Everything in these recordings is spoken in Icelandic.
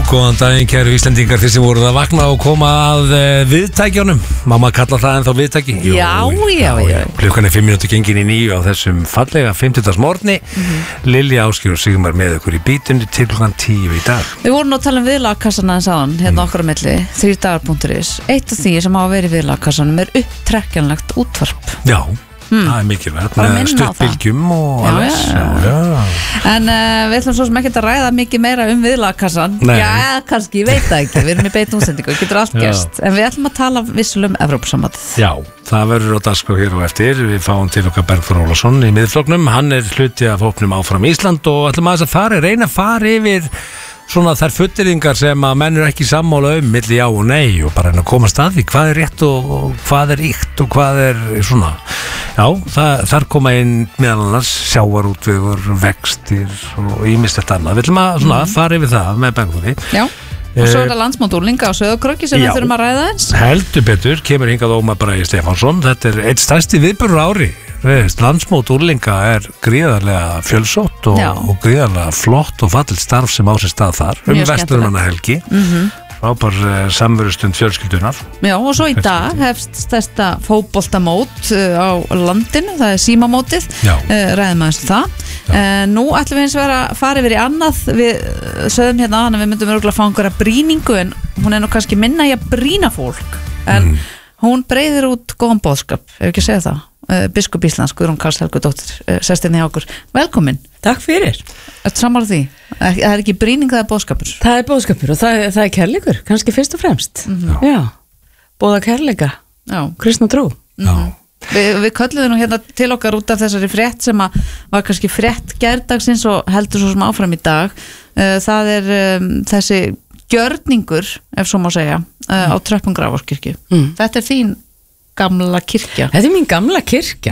Góðan daginn, kæru Íslendingar, þeir sem voruð að vakna og koma að viðtækjunum. Má maður kalla það ennþá viðtæki? Já. Klukkan 5 minútur gengin í 9 á þessum fallega 50. morgni. Lilja, Ásgeir og Sigmar með ykkur í bítunni til klukkan 10 í dag. Við vorum nú að tala viðlagkassana þess aðan, hérna okkar á milli, 3dagar.is. Eitt af því sem hafa verið í viðlagkassanum upptrekkjanlegt útvarp. Já. Það mikilvægt með stuttbylgjum og alveg. En við ætlum svo sem ekki að ræða mikið meira viðlagkassan. Já, kannski, ég veit það ekki. Við erum í beinni útsendingu, við getur allt gerst. En við ætlum að tala vissulega Evrópusambandið. Já, það verður á dagskrá hér og eftir. Við fáum til okkar Bergþór Ólason í miðflokknum. Hann hluti af hópnum Áfram Ísland og ætlum að reyna að fara yfir svona þær fullyrðingar sem að menn ekki sammála milli já og nei og bara að komast að því hvað rétt og hvað íkt og hvað svona. Já, þar koma inn meðal annars sjávarútvegur, vextir og ýmislegt annað. Við ætlum að fara yfir það með Bergþóri. Já, og svo það landsmót úrlinga á Sauðárkróki sem við þurfum að ræða eins. Heldur betur, kemur hingað Ómar Bragi Stefánsson. Þetta einn stærsti viðburður á ári. Landsmót úrlinga gríðarlega fjölsótt og gríðarlega flott og fallet starf sem á sér stað þar Vestmannahelgi. Frábær samverustund fjölskyldunar. Já, og svo í dag hefst stærsta fótboltamót á landinu, það símamótið, ræðum aðeins það. Nú ætlum við eins að fara yfir í annað. Við sögðum hérna að við myndum örugglega að fá einhverja brýningu, en hún nú kannski minna í að brýna fólk, en hún breiðir út góðan boðskap, ef ekki að segja það. Biskup Íslands, Guðrún Karls Helgadóttir, sest inn í okkur. Velkomin. Takk fyrir. Ertu sammála því? Það ekki brýning, það boðskapur. Það boðskapur og það kærleikur, kannski fyrst og fremst. Já. Boða kærleika. Já. Kristna trú. Já. Við kölluðum nú hérna til okkar út af þessari frétt sem var kannski frétt gærdagsins og heldur svo sem áfram í dag. Það þessi gjörningur, ef svo má segja, á tröppum Grafarvogskirkju. Þetta þín gamla kirkja. Þetta mín gamla kirkja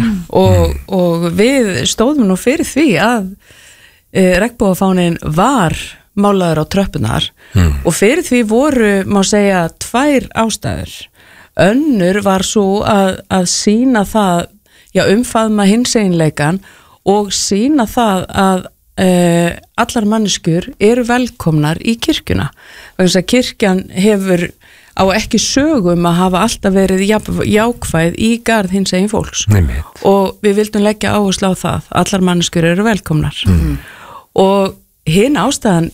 og við stóðum nú fyrir því að regnbogafáninn var málaður á tröppunar og fyrir því voru, má segja, 2 ástæður. Önnur var svo að sýna það, umfaðma hinseinleikan og sýna það að allar manneskjur eru velkomnar í kirkjuna. Vegna þess að kirkjan hefur á ekki sögum að hafa alltaf verið jákvæð í garð hinsegin fólks. Og við vildum leggja áherslu á það, allar manneskjur eru velkomnar. Og hin ástæðan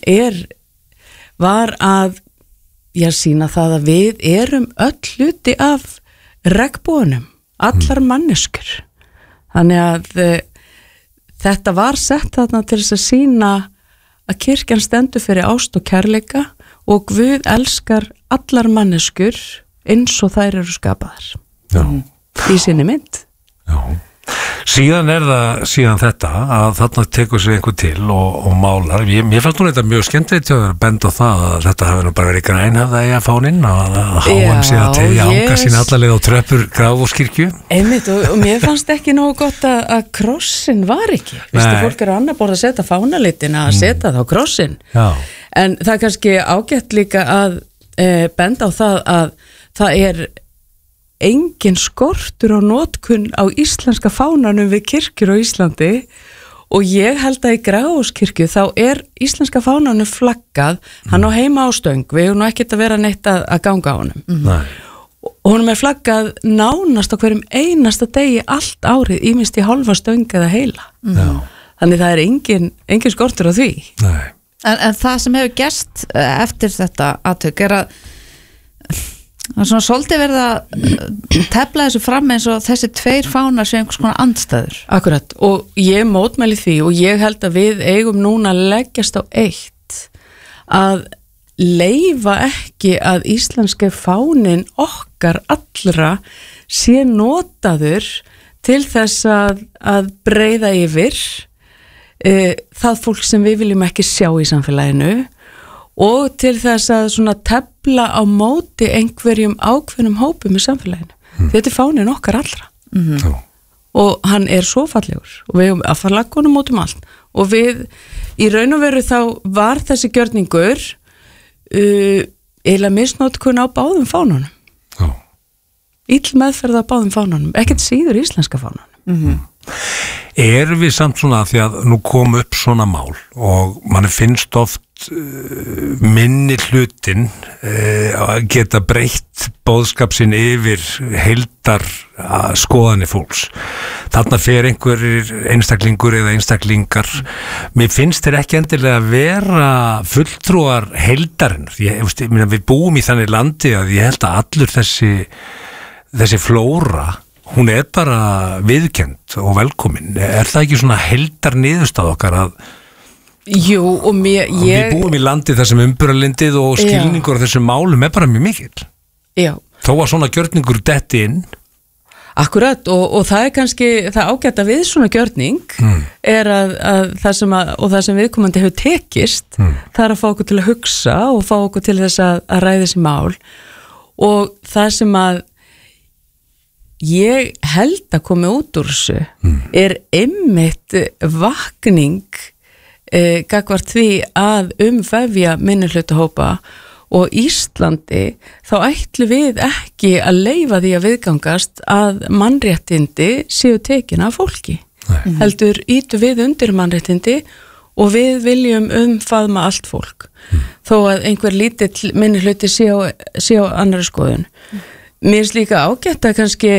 var að sýna það að við erum öll hluti af regnboganum, allar manneskjur. Þannig að þetta var sett þarna til þess að sýna að kirkjan stendur fyrir ást og kærleika og Guð elskar allar manneskjur eins og þær eru skapaðar. Já. Í sinni mynd. Já. Síðan síðan þetta að þarna tekur sér einhver til og málar. Mér fannst nú þetta mjög skemmtilegt að benda á það að þetta hafi nú bara verið grænhöfða í að fáninn að háan sig að tegja ánga sín allarleið á tröppur Grafarvogskirkju. Einmitt og mér fannst ekki nógu gott að krossin var ekki. Vistu, fólk eru annað borð að setja fánalitin að setja þá krossin. Já. En það er kannski ágætt líka að benda á það að það engin skortur á notkun á íslenska fánanum við kirkjur á Íslandi og ég held að í Grafarvogskirkju þá íslenska fánanum flaggað, hann á heima á stöng, við höfum nú ekkert að vera neitt að ganga á honum. Og honum flaggað nánast á hverjum einasta degi allt árið, ýmist í hálfa stöng eða heila. Þannig það engin skortur á því. En það sem hefur gerst eftir þetta atvik að það svona svolítið verið að tefla þessu fram eins og þessi 2 fánar séu einhvers konar andstæður. Akkurat, og ég mótmæli því og ég held að við eigum núna að leggjast á eitt að leyfa ekki að íslenski fáninn okkar allra sé notaður til þess að breiða yfir það fólk sem við viljum ekki sjá í samfélaginu og til þess að svona tefla á móti einhverjum ákveðnum hópum í samfélaginu. Þetta fáninn okkar allra. Og hann svo fallegur og við hefum að fara laggunum mótum allt og við í raun og veru þá var þessi gjörningur eiginlega misnotkun á báðum fánunum. Ill meðferð á báðum fánunum, ekkert síður íslenska fánunum. Við samt svona því að nú kom upp svona mál og mann finnst oft minni hlutin geta breytt boðskap sinn yfir heildar skoðanir fólks. Þarna fer einhverjir einstaklingur eða einstaklingar. Mér finnst þeir ekki endilega að vera fulltrúar heildarinnar. Við búum í þannig landi að ég held að allur þessi flóra, hún bara viðurkennd og velkomin. Það ekki svona heildar niðurstað okkar að Jú, og við búum í landi þar sem umburðarlyndið og skilningur af þessum málum bara mjög mikill. Já. Þó að svona gjörningur detti inn. Akkurat, og það kannski það ágæta við svona gjörning að það sem viðkomandi hefur tekist, það að fá okkur til að hugsa og fá okkur til þess að ræða þessi mál, og það sem að ég held að komi út úr þessu einmitt vakning gagnvart því að vefja minnihlutahópa, og Íslandi þá ætlu við ekki að leyfa því að viðgangast að mannréttindi séu tekin af fólki. Heldur ítu við undir mannréttindi og við viljum faðma allt fólk, þó að einhver lítill minnihluti sé á annarri skoðun. Mér er líka ágætt að kannski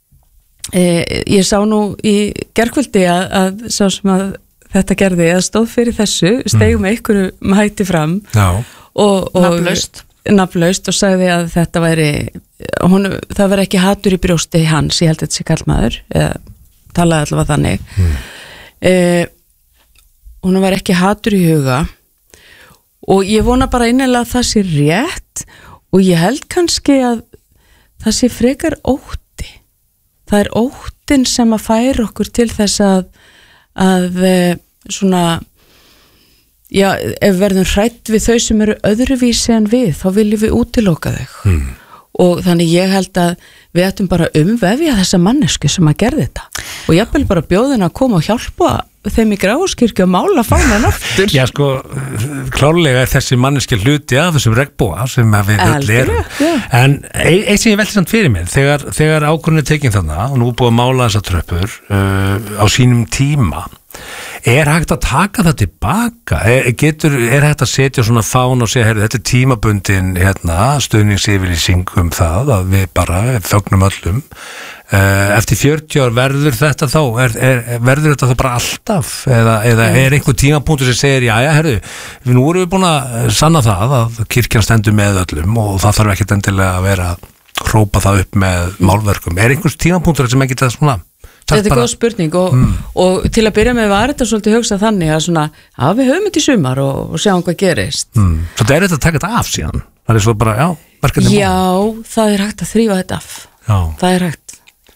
ég sá nú í gærkvöldi að sá sem að þetta gerði, að stóð fyrir þessu, steigum einhverju hætti fram og nafnlaust og sagði að þetta væri það væri ekki hatur í brjósti hans, ég held að þetta sé karlmaður, talaði allavega þannig. Hún væri ekki hatur í huga, og ég vona bara innilega að það sé rétt, og ég held kannski að það sé frekar ótti. Það er óttin sem að færa okkur til þess að svona, já, ef verðum hrædd við þau sem eru öðruvísi en við, þá viljum við útiloka þau. Og þannig ég held að við ættum bara vefja þessa mannesku sem að gerði þetta, og jafnvel bara bjóðin að koma og hjálpa þeim í Gráskirkju að mála fánan aftur. Já, sko, klárlega er þessi manneski hluti af þessum regnboga sem við öll erum. En eitt sem ég velti samt fyrir mér, þegar ákvörðun er tekin þarna og nú búið að mála þessa tröppur á sínum tíma, er hægt að taka það tilbaka? Er hægt að setja svona fán og segja, þetta er tímabundin stuðningsyfirlýsing það að við bara fögnum öllum. Eftir 40 ár verður þetta þá verður þetta þá bara alltaf, eða er einhver tímapunktur sem segir, nú erum við búin að sanna það að kirkjan stendur með öllum og það þarf ekkert endilega að vera að hrópa það upp með málverkum. Er einhvers tímapunktur sem ekki það svona? Þetta er góð spurning, og til að byrja með var þetta svolítið hugsað þannig að svona, við höfum þetta í sumar og sjáum hvað gerist. Svo þetta þetta að taka þetta af síðan? Það er svo bara, verkefni mál. Já, það er hægt að þrífa þetta af. Það er hægt.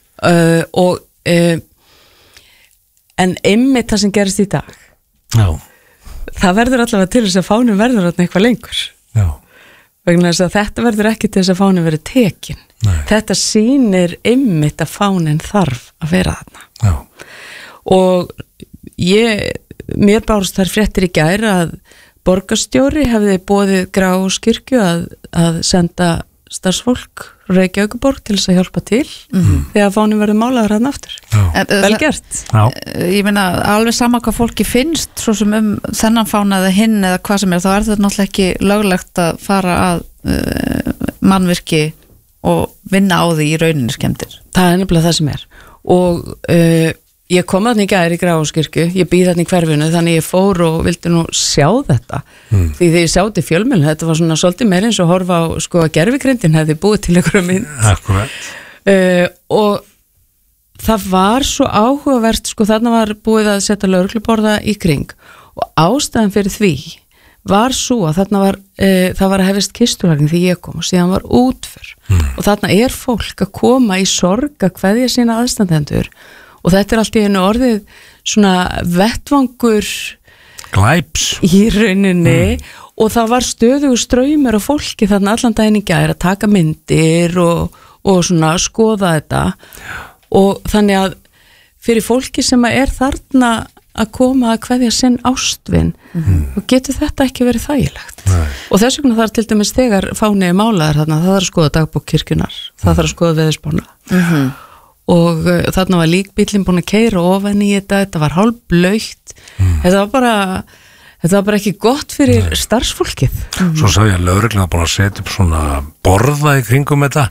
En einmitt það sem gerist í dag, það verður allavega til þess að fánum verður eitthvað lengur. Vegna þess að þetta verður ekki til þess að fánum verður tekin. Þetta sýnir einmitt að fánin þarf að vera þarna. Og mér bárust þær fréttir í gær að borgarstjóri hefði boðið Gráskirkju að senda starfsfólk Reykjavíkurborg til þess að hjálpa til þegar fánin verður málaður hann aftur. Vel gert. Ég meina, alveg sama hvað fólki finnst svo sem þennan fána eða hinn eða hvað sem þá er þetta náttúrulega ekki löglegt að fara að mannvirki og vinna á því í rauninni skemmtir. Það er nefnilega það sem er. Og ég kom þarna í gær í Gráskirkju, ég býð þarna í hverfinu, þannig ég fór og vildi nú sjá þetta. Því þegar ég sá þetta í fjölmiðlum, þetta var svona svolítið meira eins og horfa á að gervigrindin hefði búið til einhverja mynd. Akkurat. Og það var svo áhugavert, þarna var búið að setja lögregluborða í kring, og ástæðan fyrir því var svo að þarna það var að hefist kistulagning því ég kom og síðan var útför. Og þarna er fólk að koma í sorg að kveðja sína aðstandendur, og þetta er allt í einu orðið svona vettvangur glæps í rauninni, og það var stöðugur straumur af fólki þarna allan daginn í gær að taka myndir og svona skoða þetta. Og þannig að fyrir fólki sem er þarna að koma að kveðja sinn ástvin, og getur þetta ekki verið þægilegt. Og þess vegna þarf til dæmis þegar fáni málaðar þarna, það þarf að skoða dagbók kirkjunar, það þarf að skoða veðurspána. Og þarna var líkbíllinn búin að keyra ofan í þetta var hálfblautt, þetta var bara þetta var bara ekki gott fyrir starfsfólkið. Svo sá ég að lögreglan búin að setja upp svona borða í kringum þetta.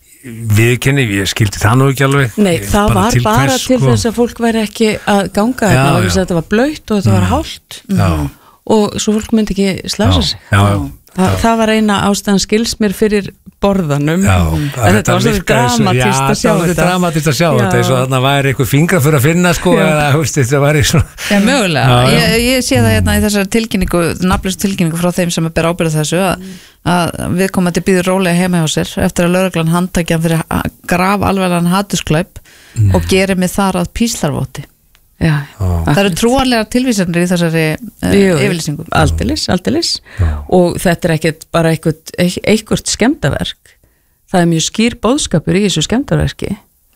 Ég skildi það nú ekki alveg. Nei, það var bara til þess að fólk væri ekki að ganga vegna þess að þetta var blautt og þetta var hált og svo fólk myndi ekki slása sig. Það var eina ástæðan skils mér fyrir borðanum. Þetta var svona dramatist að sjá þetta. Dramatist að sjá þetta, eins og þarna væri eitthvað fingra fyrir að finna eða þetta væri svona. Já, mögulega. Ég sé það hérna í þessari tilkynningu, nafnlausu tilkynningu frá þeim sem ber ábyrgð þessu að viðkomandi býður rólega heima hjá sér eftir að lögreglan handtaki hann fyrir grafalvarlegan hatursklaup og gerir mig þar að píslarvoti. Það eru trúarlegar tilvísanir í þessari yfirlýsingu. Aldeilis og þetta ekkert bara eitthvað skemmdarverk. Það mjög skýr boðskapur í þessu skemmdarverki.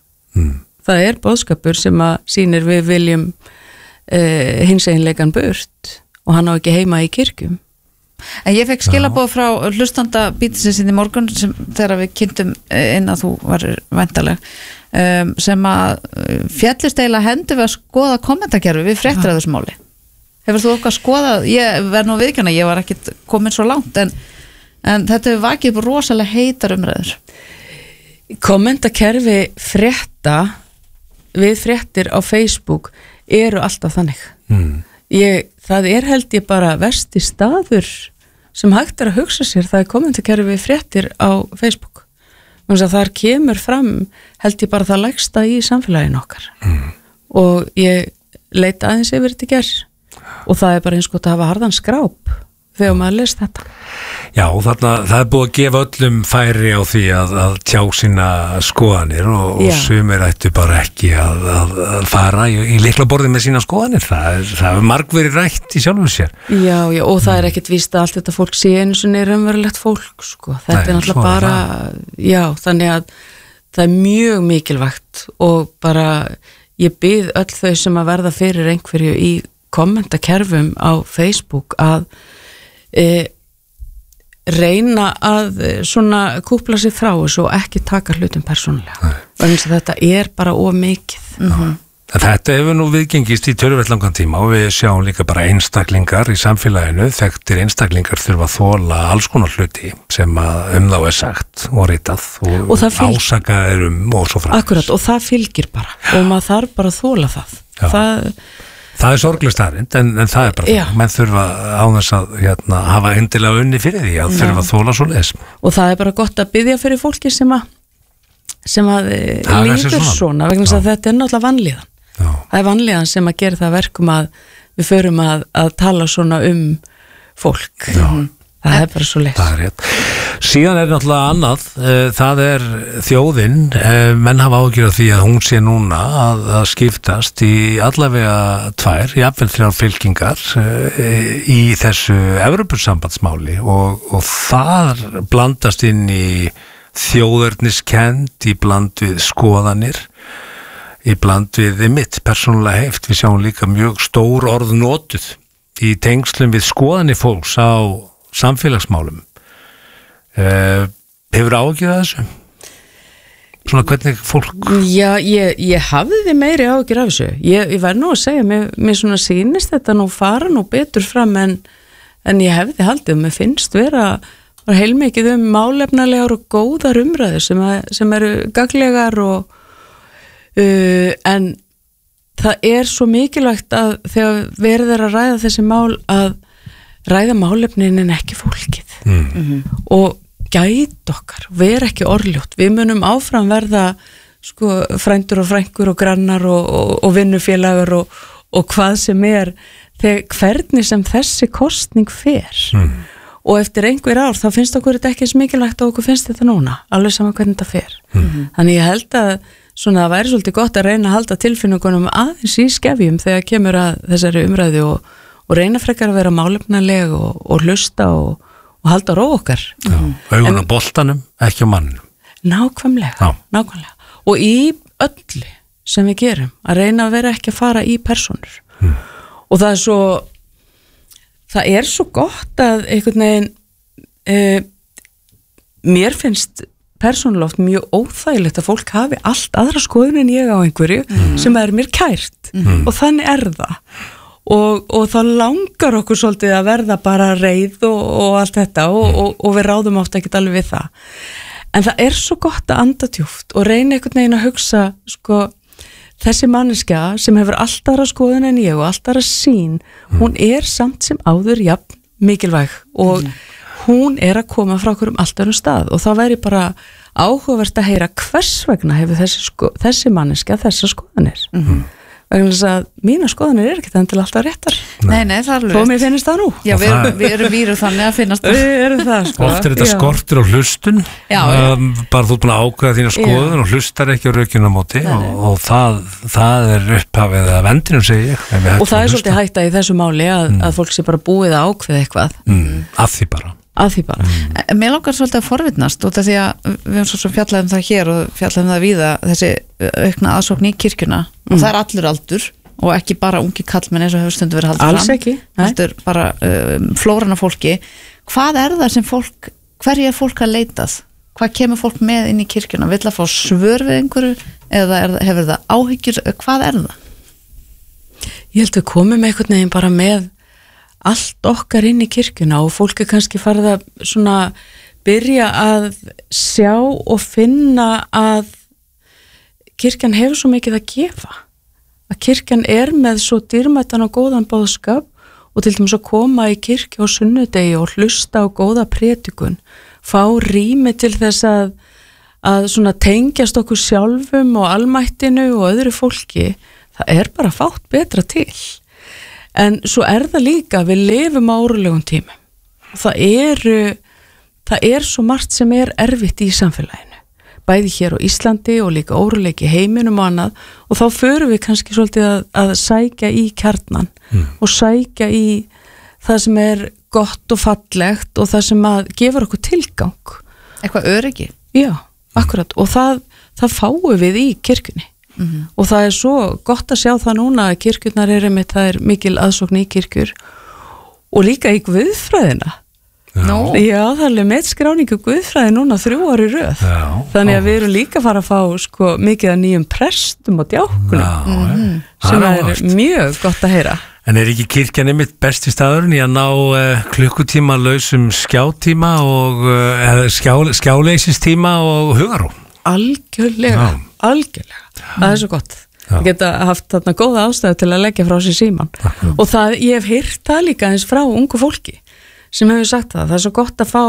Það boðskapur sem að sýnir við viljum hinseginleikan burt og hann á ekki heima í kirkjum. En ég fekk skilaboð frá hlustanda bítisins í morgun þegar við kynntum inn að þú var væntaleg sem að fjallist eiginlega hendur við að skoða kommentakerfi við fréttir af þessu máli. Hefur þú okkar skoðað? Ég verð nú viðkjanna, ég var ekkit komin svo langt en þetta hefur vakið upp rosalega heitar umræður. Kommentakerfi frétta við fréttir á Facebook eru alltaf þannig. Það held ég bara versti staður sem hægt að hugsa sér, það kommentakerfi við fréttir á Facebook. Þannig að þar kemur fram, held ég bara það lægsta í samfélaginu okkar. Og ég leita aðeins yfir þetta í gær og það bara eins gott að hafa harðan skráp þegar maður les þetta. Já, þarna, það búið að gefa öllum færi á því að tjá sína skoðanir og sumir ættu bara ekki að fara í lyklaborði með sína skoðanir. Það er margverið rætt í sjálfum sér. Já, og það ekkert víst að allt þetta fólk sé einu sinni raunverulegt fólk, sko. Þetta náttúrulega bara, þannig að það mjög mikilvægt og bara ég bið öll þau sem að verða fyrir einhverju í kommentakerfum á Facebook að reyna að svona kúpla sig frá þessu og ekki taka hlutum persónulega. Þannig að þetta bara of mikið. Þetta hefur nú viðgengist í töluvert langan tíma og við sjáum líka bara einstaklingar í samfélaginu, þekktir einstaklingar þurfa að þola alls konar hluti sem að þá sagt og ritað og ásakað og svo framvegis. Akkurat, og það fylgir bara og maður þarf bara að þola það. Það sorgleg staðrind, en það bara það. Menn þurfa á þess að hafa endilega unni fyrir því að þurfa að þola svo leis. Og það bara gott að biðja fyrir fólki sem að líður svona, vegna þess að þetta náttúrulega vanlíðan. Það vanlíðan sem að gera það verkum að við förum að tala svona fólk. Það bara svo leis. Það rétt. Síðan náttúrulega annað, það þjóðin, menn hafa áhyggjur af því að hún sé núna að skiptast í allavega 2, jafnvel 3 fylkingar í þessu Evrópusambandsmáli og þar blandast inn í þjóðerniskennd, í bland við skoðanir, í bland við mitt persónulega heift. Við sjáum líka mjög stór orð notuð í tengslum við skoðanir fólks á samfélagsmálum. Hefur áhyggjur af þessu? Svona hvernig fólk? Já, ég hafði meiri áhyggjur af þessu. Ég verð nú að segja, mér svona sýnist þetta nú fara nú betur fram en ég hefði haldið. Mér finnst vera heilmikið málefnalegar og góðar umræður sem eru gagnlegar en það svo mikilvægt að þegar verið að ræða þessi mál að ræða málefnin en ekki fólkið og gæt okkar, vera ekki orðljótt. Við munum áfram verða frændur og frængur og grannar og vinnufélagar og hvað sem hvernig sem þessi kosning fer og eftir einhver ár þá finnst okkur þetta ekki eins mikilvægt og okkur finnst þetta núna, alveg sama hvernig þetta fer. Þannig ég held að það væri svolítið gott að reyna að halda tilfinningunum aðeins í skefjum þegar kemur að þessari umræðu og reyna frekar að vera málefnaleg og hlusta og halda ró okkar. Augun á boltanum, ekki á manninum. Nákvæmlega. Og í öllu sem við gerum, að reyna að vera ekki að fara í persónur. Og það svo gott að einhvern veginn mér finnst persónulega oft mjög óþægilegt að fólk hafi allt aðra skoðun en ég á einhverju sem mér kært og þannig það. og þá langar okkur svolítið að verða bara reið og allt þetta og við ráðum oft ekki alveg við það, en það svo gott að anda djúpt og reyna einhvern veginn að hugsa sko, þessi manneskja sem hefur alltaf aðra skoðun en ég og alltaf aðra sýn, hún samt sem áður jafn mikilvæg og hún að koma frá okkur allt öðrum stað og þá væri bara áhugavert að heyra hvers vegna hefur þessi manneskja þessar skoðanir vegna þess að mína skoðanir ekki þannig til alltaf réttar Nei, það alveg Þó mér finnst það nú Já, við erum vírur þannig að finnast Við erum það sko Oft þetta skortur á hlustun bara þú búin að ákveða þína skoðun og hlustar ekki á rökjuna móti og það upphafið að vendinum segi ég Og það svolítið hætta í þessu máli að fólk sé bara búið að ákveða eitthvað Að því bara Mér langar svolítið að forvitnast út af því að við höfum svo fjallaðum það hér og fjallaðum það víða þessi aukna aðsókn í kirkjuna og það allur aldur og ekki bara ungi kallmenn eins og hefur stundu verið haldið fram Alls ekki heldur bara flóran af fólki Hvað það sem hverju fólk að leitað? Hvað kemur fólk með inn í kirkjuna? Vill að fá svör við einhverju eða hefur það áhyggjur? Hvað það? Ég held við komum einhvern veginn bara með allt okkar inn í kirkjuna og fólk kannski farið að svona byrja að sjá og finna að kirkjan hefur svo mikið að gefa að kirkjan með svo dýrmætan og góðan boðskap og til dæmis að koma í kirkju á sunnudegi og hlusta á góða prédikun fá rými til þess að svona tengjast okkur sjálfum og almættinu og öðru fólki það bara fátt betra til en svo það líka við lifum á órólegum tímum það svo margt sem erfitt í samfélaginu bæði hér á Íslandi og líka óróleiki heiminum og annað og þá förum við kannski svolítið að sækja í kjarnan og sækja í það sem gott og fallegt og það sem gefur okkur tilgang eitthvað öryggi Já, akkurat og það fáum við í kirkjunni og það svo gott að sjá það núna að kirkjurnar einmitt, það mikil aðsókn í kirkjur og líka í guðfræðina Já, það með skráningu guðfræði núna 3 ári röð þannig að við erum líka að fara að fá sko, mikið að nýjum prestum og djákunum sem mjög gott að heyra En ekki kirkjan einmitt besti staðurinn í að ná klukkutíma lausum skjátíma og skjáleysistíma og hugarúm Algjörlega það svo gott Ég geta haft þarna góða ástæðu til að leggja frá sér síman og ég hef heyrt það líka eins frá ungu fólki sem hefur sagt það svo gott að fá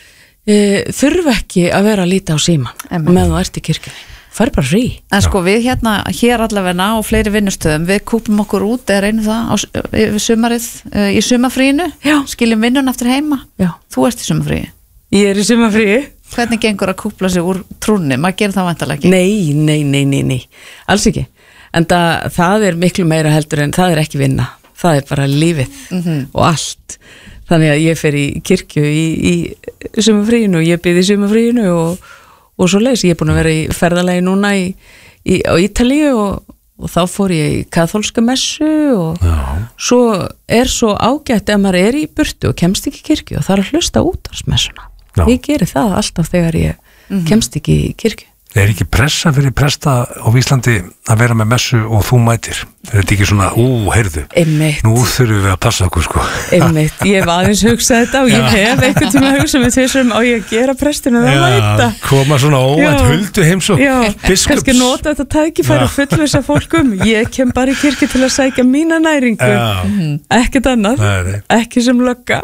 þurfa ekki að vera að líta á síman meðan þú ert í kirkjunni fær bara frí En sko við hér allavegna og fleiri vinnustöðum við kúpum okkur út reynum það yfir sumarið í sumarfríinu skiljum vinnun eftir heima Þú ert í sumarfríi Ég í sumarfríi Hvernig gengur að kúpla sig úr trúnni? Maður gerir það væntanlega ekki Nei, alls ekki en það miklu meira heldur en það ekki vinna það bara lífið og allt þannig að ég fer í kirkju í sumarfríinu og ég bið í sumarfríinu og svo leys, ég búin að vera í ferðalagi núna á Ítalíu og þá fór ég í kaþólska messu og svo svo ágætt ef maður í burtu og kemst ekki í kirkju og það að hlusta útvarpsmessuna ég geri það alltaf þegar ég kemst ekki í kirkju Ekki pressa fyrir presta á Íslandi að vera með messu og þú mætir þetta ekki svona, heyrðu nú þurfum við að passa okkur sko Einmitt, ég hef aðeins hugsað þetta og ég hef einhvern tíma hugsað með þessum á ég að gera prestinu það mæta koma svona óvænt huldu heimsókn biskups kannski nota þetta tækifæri að fullvisa fólkum ég kem bara í kirkju til að sækja mína næringu ekkert annað ekki sem lögga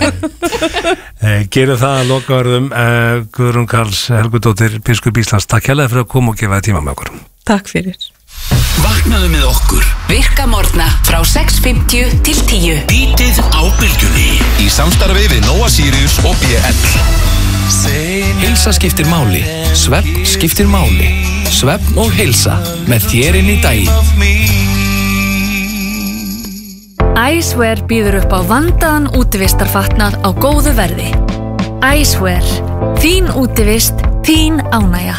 Gerum það að lokaverðum Guðrún Karls Helgudóttir biskup Íslands, takk hérlega fyrir að koma og gefa þér tíma með okkur Takk fyrir Vaknaðu með okkur Virka morgna frá 6:50 til 10 Bítið á bylgjunni Í samstarfi við Nóa Sirius og BL Heilsa skiptir máli Svefn skiptir máli Svefn og heilsa Með þér inn í daginn Æsver býður upp á vandaðan útivistarfatnað á góðu verði. Æsver, þín útivist, þín ánægja.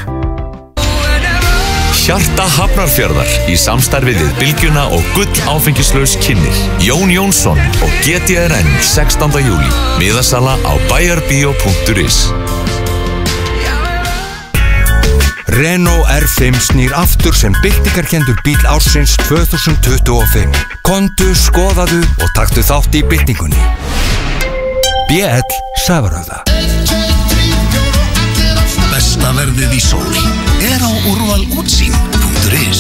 Hjarta Hafnarfjarðar í samstarfi við Bylgjuna og Gull áfengislaus kynnir Jón Jónsson og GTRN 16. júlí Miðasala á bæjarbíó.is Renault R5 snýr aftur sem byltingarkendur bíl ársins 2025. Komdu, skoðaðu og taktu þátt í byltingunni. BL Sævarhöfða. Besta verðið í sól á úrvalútsýn.is.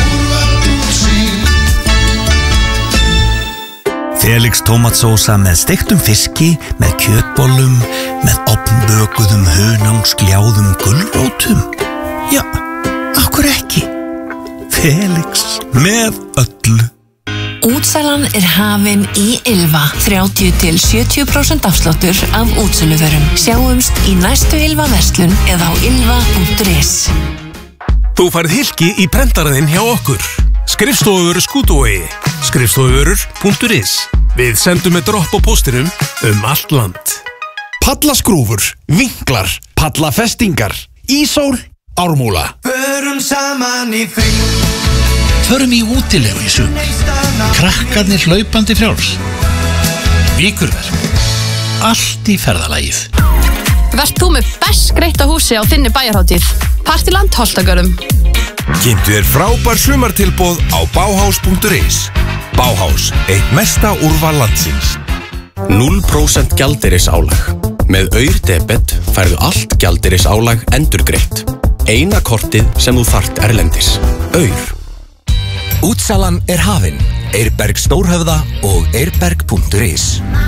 Felix tómatsósa með steiktum fiski, með kjötbollum, með ofnbökuðum hunangsljáðum gulrótum. Já, akkur ekki? Felix með öllu. Útsalan hafin í Ylva. 30-70% afsláttur af útsöluvörum. Sjáumst í næstu Ylva verslun eða á ylva.is. Þú færð hylki í prentaraðinn hjá okkur. Skrifstofuvörur Skútuvogi. Skrifstofuvörur.is. Við sendum með dropp á póstinum allt land. Pallaskrúfur, vinklar, pallafestingar, Ísól, Ármúla. Förum saman í frí. Förum í útilegu í sumar. Krakkarnir hlaupandi frjáls. Víkurverk. Allt í ferðalagið. Verð þú með best skreytta húsi á þinni bæjarhátíð. Partiland Holtagörðum. Kynntu þér frábær sumartilboð á Bauhaus.is. Bauhaus, eitt mesta úrval landsins. 0% gjaldeyrisálag. Með Aur-debet færðu allt gjaldeyrisálag endurgreitt. Eina kortið sem þú þarft erlendis. Aur. Útsalan hafin. Eirberg Stórhöfða og eirberg.is.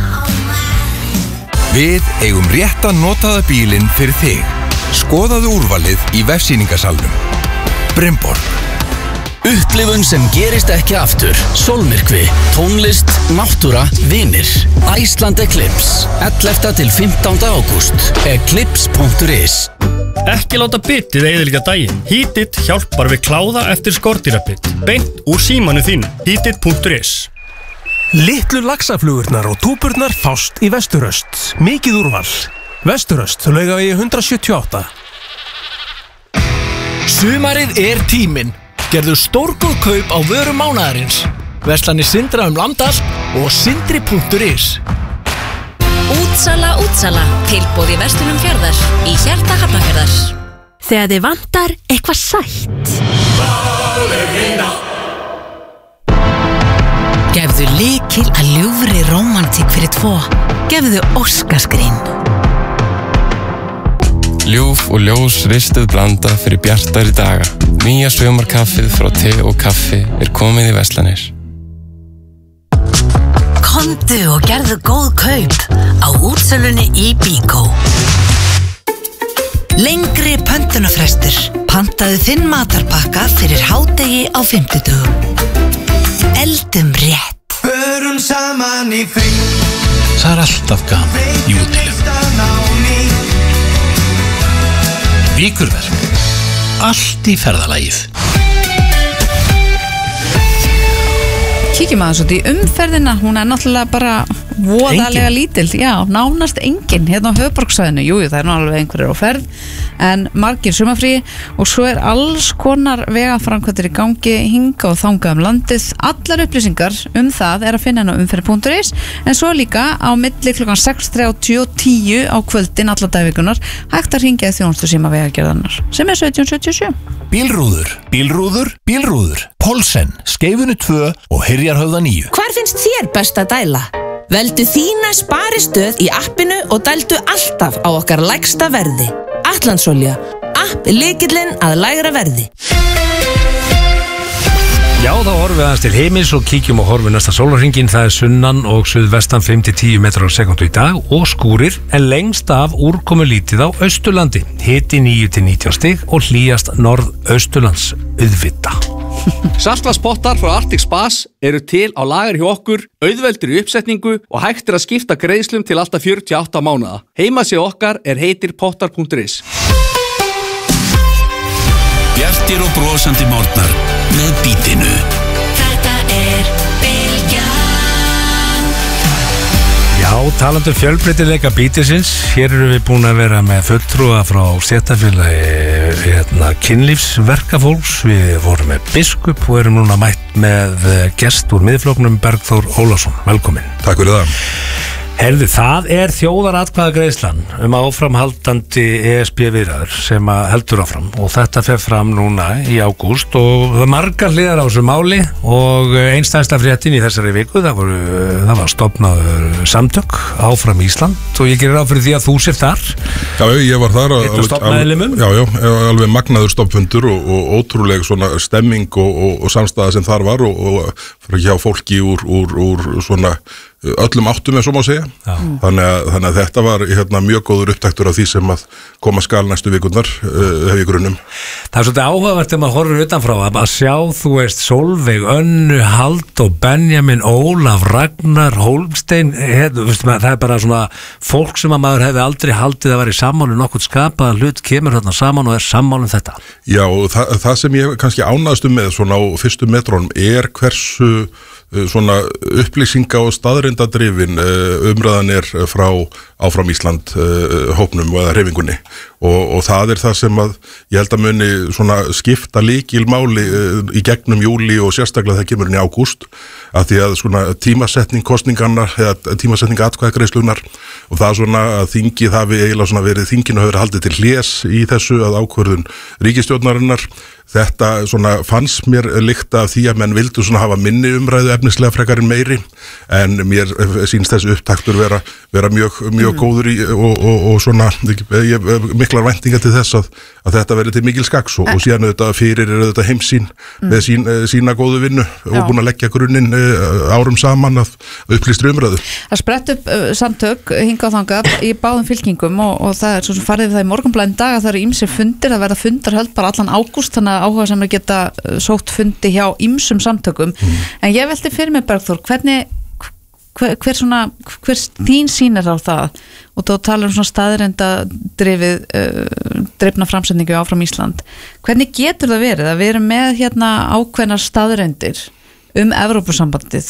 Við eigum rétta notaða bílinn fyrir þig. Skoðaðu úrvalið í vefsýningasalnum. Brimborg. Upplifun sem gerist ekki aftur. Sólmyrkvi, tónlist, náttúra, vinir. Iceland Eclipse, 11. til 15. ágúst. Eclipse.is. Ekki láta bitið eyðileggja daginn. Heatit hjálpar við kláða eftir skordýrabitt. Beint úr símanu þínu. Heatit.is. Litlu laxaflugurnar og túburnar fást í Vesturöst. Mikið úrval. Vesturöst, Laugavegi 178. Sumarið tíminn. Gerðu stórgóð kaup á vörum mánaðarins. Verslanir Sindra land allt og sindri.is. Útsala. Tilboð í verslunum Fjarðar. Í hjarta Hafnarfjarðar. Þegar þið vantar eitthvað sætt. Gefðu lykil að ljúfri rómantík fyrir tvo. Gefðu óskaskrín. Ljúf og ljós ristuð blanda fyrir bjartari daga. Nýja sumarkaffið frá te og kaffi komið í verslanir. Komdu og gerðu góð kaup á útsölunni í Bíkó. Lengri pöntunarfrestur. Pantaðu þinn matarpakka fyrir hádegi á 50. Eldum rétt. Förum saman í frí. Það alltaf gaman í útilegu. Víkurverk. Allt í ferðalagið. Kíkjum aðeins út í umferðina. Hún náttúrulega bara voðalega lítil. Já, nánast engin hérna á höfuðborgarsvæðinu. Jú, það nú alveg einhverjir á ferð, en margir sumarfrí, og svo alls konar vegaframkvæmdir í gangi hinga og þangað landið. Allar upplýsingar það að finna á umferð.is, en svo líka á milli klukkan 6:30 og 10 á kvöldin alla dagvikunar hægt að hringja í þjónustusíma Vegagerðarinnar sem 1777. Bílrúður. Pólsen, Skeifunni 2 og Hyrjarhöfða 9. Hvar finnst þér best að dæla? Veldu þína sparistöð í appinu og dældu alltaf á okkar lægsta verði. Atlandsolja. App lykillinn að lægra verði. Já, þá horfum við aðeins til heimis og kíkjum og horfum næsta sólarhringinn. Það sunnan og suðvestan 5-10 metrar á sekundu í dag og skúrir, en lengst af úrkomu lítið á Austurlandi. Hiti 9-19 stig og hlýjast norðausturlands auðvita. Saltvatnspottar frá Arctic Spas til á lager hjá okkur, auðveldur í uppsetningu og hægt að skipta greiðslum til alltaf 48 mánaða. Heimasíða okkar heitir pottar.is. Bjartir og brosandi morgnar með Bítinu. Þetta Bylgjan. Já, talandur fjölbreytileika Bítisins. Hér erum við búin að vera með fulltrúa frá stéttarfélagi kynlífsverkafólks. Við vorum með biskup og erum núna mætt með gest úr miðflokknum, Bergþór Ólafsson. Velkomin. Takk fyrir það. Herðu, það þjóðaratkvæðagreiðslan áframhaldandi ESB viðræður sem heldur áfram og þetta fer fram núna í ágúst og það margar hliðar á þessu máli og einstæðsta fréttin í þessari viku það var stofnaður samtök Áfram Ísland og ég gerir ráð fyrir því að þú sér þar. Já, ég var þar alveg magnaður stofnfundur og ótrúleg svona stemming og samstæða sem þar var og hjá fólki úr svona öllum áttum svo má segja. Þannig að þetta var mjög góður upptaktur af því sem að koma skal næstu vikurnar hef ég grunnum. Það svolítið áhugavert þegar maður horfir utanfrá að sjá, þú veist, Sólveig, Önnu, Halldór, Benjamin, Ólaf, Ragnar, Hólmstein, það bara svona fólk sem að maður hefði aldrei haldið að vera í sammálu nokkuð skapaða hlut kemur þarna saman og sammálu þetta. Já, það sem ég kannski ánægðstu með svona á fyrstu metrónum hversu svona upplýsinga og staðrindadrifin umræðan frá Áfram Ísland hópnum eða hreyfingunni og það það sem að ég held að muni svona skipta lykilmáli í gegnum júli og sérstaklega það kemur inn í ágúst að því að svona tímasetning kosninganna eða tímasetning atkvæðagreiðslunnar og það svona að þingið hafi eiginlega svona verið þinginu hafi verið haldið til hlés í þessu að ákvörðun ríkisstjórnarinnar. Þetta svona fannst mér lykta af því að menn vildu svona hafa minni umræðu efnislega frekar en meiri en mér sýnst þessi upptaktur vera mjög góður í og svona miklar væntingar til þess að þetta verið til mikil skaks og síðan auðvitað fyrir auðvitað heimsýn með sína góðu vinnu og búin að leggja grunninn árum saman að upplýstri umræðu. Það sprett upp samtök hingað og þangað í báðum fylkingum og það svo sem farið við það í morgunblæðin dag að það eru ýmsir fundir að verða fundarhöld bara allan ágúst þannig að áhuga sem geta sótt fundi hjá ýmsum samtökum en ég velti fyrir mig Bergþór hver þín sýn á það og þú talar svona staðrenda drifna framsetningu Áfram Ísland hvernig getur það verið að við erum með ákveðnar staðrendir Evrópusambandið